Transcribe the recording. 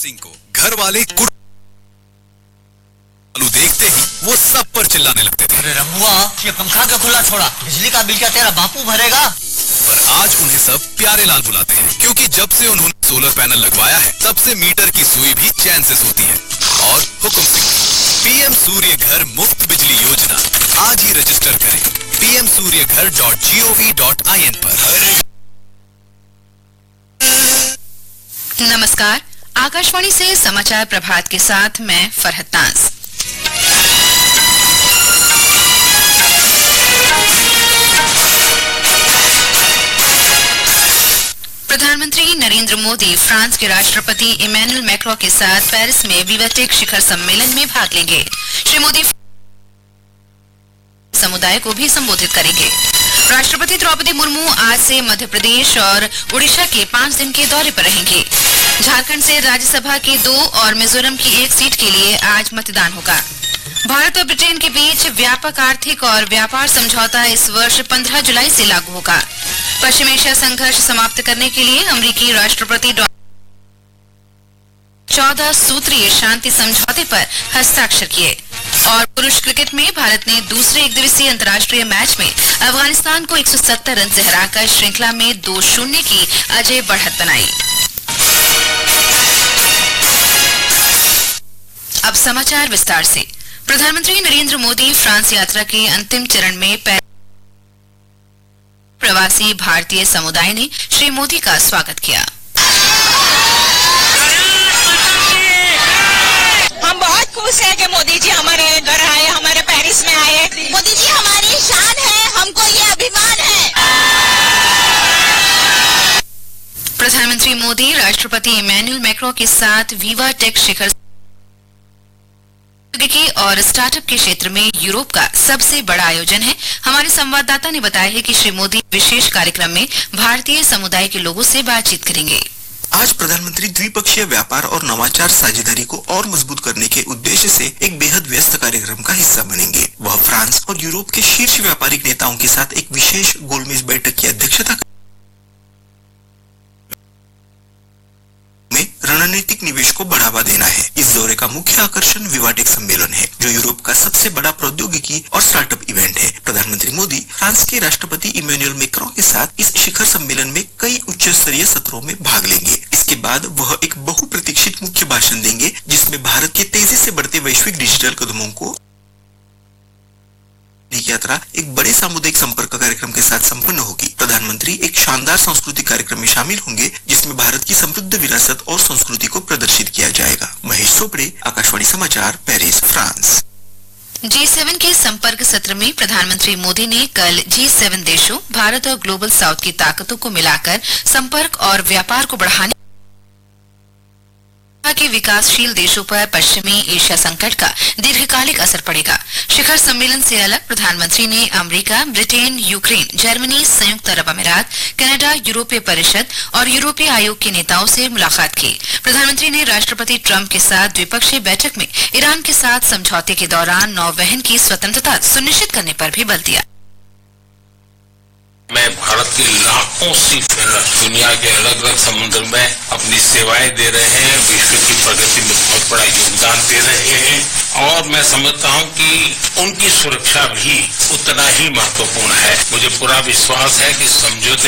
सिंह को घर वाले देखते ही वो सब पर चिल्लाने लगते थे। अरे रहुआ, ये पंखा क्यों खुला छोड़ा? बिजली का बिल क्या तेरा बापू भरेगा? पर आज उन्हें सब प्यारे लाल बुलाते हैं, क्योंकि जब से उन्होंने सोलर पैनल लगवाया है तब से मीटर की सुई भी चैन से सोती है। और हुक्म सिंह, पीएम सूर्य घर मुफ्त बिजली योजना आज ही रजिस्टर करें pmsuryaghar.gov.in पर। नमस्कार, आकाशवाणी से समाचार प्रभात के साथ मैं फरहत नाज। प्रधानमंत्री नरेंद्र मोदी फ्रांस के राष्ट्रपति इमैनुअल मैक्रों के साथ पेरिस में विवाटेक शिखर सम्मेलन में भाग लेंगे। श्री मोदी समुदाय को भी संबोधित करेंगे। राष्ट्रपति द्रौपदी मुर्मू आज से मध्य प्रदेश और उड़ीसा के 5 दिन के दौरे पर रहेंगे। झारखंड से राज्यसभा की 2 और मिजोरम की 1 सीट के लिए आज मतदान होगा। भारत और ब्रिटेन के बीच व्यापक आर्थिक और व्यापार समझौता इस वर्ष 15 जुलाई से लागू होगा। पश्चिम एशिया संघर्ष समाप्त करने के लिए अमेरिकी राष्ट्रपति 14 सूत्रीय शांति समझौते पर हस्ताक्षर किए। और पुरुष क्रिकेट में भारत ने दूसरे एकदिवसीय अंतर्राष्ट्रीय मैच में अफगानिस्तान को 170 रन से हराकर श्रृंखला में 2-0 की अजय बढ़त बनाई। अब समाचार विस्तार से। प्रधानमंत्री नरेंद्र मोदी फ्रांस यात्रा के अंतिम चरण में प्रवासी भारतीय समुदाय ने श्री मोदी का स्वागत किया। हम बहुत खुश हैं कि मोदी जी हमारे घर आए, हमारे पेरिस में आए। मोदी जी हमारी शान है, हमको ये अभिमान है। प्रधानमंत्री मोदी राष्ट्रपति इमैनुअल मैक्रों के साथ विवाटेक शिखर और स्टार्टअप के क्षेत्र में यूरोप का सबसे बड़ा आयोजन है। हमारे संवाददाता ने बताया है कि श्री मोदी विशेष कार्यक्रम में भारतीय समुदाय के लोगों से बातचीत करेंगे। आज प्रधानमंत्री द्विपक्षीय व्यापार और नवाचार साझेदारी को और मजबूत करने के उद्देश्य से एक बेहद व्यस्त कार्यक्रम का हिस्सा बनेंगे। वह फ्रांस और यूरोप के शीर्ष व्यापारिक नेताओं के साथ एक विशेष गोलमेज बैठक की अध्यक्षता में रणनीतिक निवेश को बढ़ावा देना है। इस दौरे का मुख्य आकर्षण विवाटेक सम्मेलन है, जो यूरोप का सबसे बड़ा प्रौद्योगिकी और स्टार्टअप इवेंट है। प्रधानमंत्री मोदी फ्रांस के राष्ट्रपति इमैनुअल मैक्रों के साथ इस शिखर सम्मेलन में कई उच्च स्तरीय सत्रों में भाग लेंगे। इसके बाद वह एक बहुप्रतीक्षित मुख्य भाषण देंगे, जिसमें भारत के तेजी से बढ़ते वैश्विक डिजिटल कदमों को यात्रा एक बड़े सामुदायिक संपर्क कार्यक्रम के साथ संपन्न होगी। प्रधानमंत्री एक शानदार सांस्कृतिक कार्यक्रम में शामिल होंगे, जिसमें भारत की समृद्ध विरासत और संस्कृति को प्रदर्शित किया जाएगा। महेश चोपड़े, आकाशवाणी समाचार, पेरिस, फ्रांस। G7 के संपर्क सत्र में प्रधानमंत्री मोदी ने कल G7 देशों, भारत और ग्लोबल साउथ की ताकतों को मिलाकर संपर्क और व्यापार को बढ़ाने के विकासशील देशों पर पश्चिमी एशिया संकट का दीर्घकालिक असर पड़ेगा। शिखर सम्मेलन से अलग प्रधानमंत्री ने अमेरिका, ब्रिटेन, यूक्रेन, जर्मनी, संयुक्त अरब अमीरात, कनाडा, यूरोपीय परिषद और यूरोपीय आयोग के नेताओं से मुलाकात की। प्रधानमंत्री ने राष्ट्रपति ट्रंप के साथ द्विपक्षीय बैठक में ईरान के साथ समझौते के दौरान नौवहन की स्वतंत्रता सुनिश्चित करने पर भी बल दिया। मैं भारत के लाखों सी दुनिया के अलग अलग समुद्र में अपनी सेवाएं दे रहे हैं, विश्व की प्रगति में बहुत बड़ा योगदान दे रहे हैं और मैं समझता हूं कि उनकी सुरक्षा भी उतना ही महत्वपूर्ण है। मुझे पूरा विश्वास है कि समझौते